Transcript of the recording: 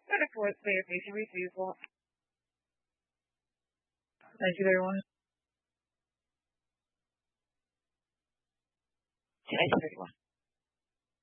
I look forward to your future reviews. Well, thank you, everyone. See you later, everyone.